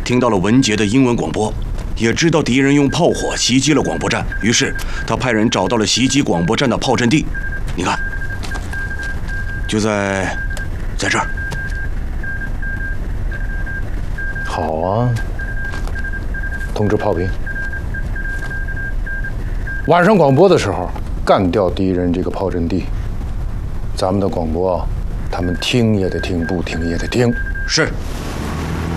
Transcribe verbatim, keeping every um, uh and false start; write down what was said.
听到了文杰的英文广播，也知道敌人用炮火袭击了广播站，于是他派人找到了袭击广播站的炮阵地。你看，就在在这儿。 好啊，通知炮兵，晚上广播的时候干掉敌人这个炮阵地。咱们的广播，他们听也得听，不听也得听。 是。